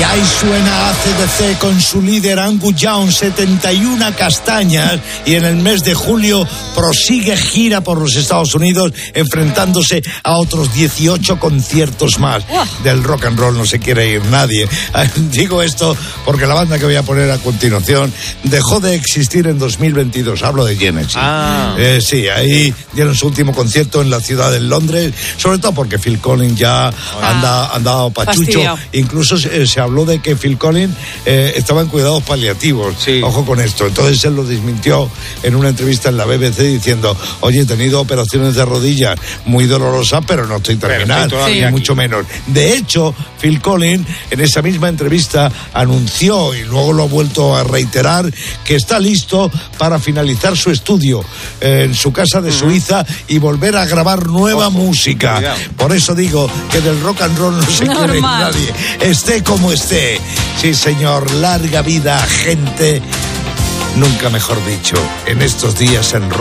Y ahí suena AC/DC con su líder Angus Young, 71 castañas, y en el mes de julio prosigue gira por los Estados Unidos enfrentándose a otros 18 conciertos más. Del rock and roll no se quiere ir nadie. Digo esto porque la banda que voy a poner a continuación dejó de existir en 2022. Hablo de Genesis. Sí, ahí dieron su último concierto en la ciudad de Londres, sobre todo porque Phil Collins ya andaba pachucho. Fastidio. Incluso se habló de que Phil Collins estaba en cuidados paliativos. Sí. Ojo con esto. Entonces él lo desmintió en una entrevista en la BBC diciendo: oye, he tenido operaciones de rodillas muy dolorosas, pero no estoy terminal, todavía ni aquí. mucho menos. De hecho, Phil Collins en esa misma entrevista anunció, y luego lo ha vuelto a reiterar, que está listo para finalizar su estudio en su casa de Suiza y volver a grabar nueva música. Cuidado. Por eso digo que del rock and roll no se quiere ir Normal. nadie, esté como esté. Sí, señor, larga vida, gente. Nunca mejor dicho, en estos días en rock.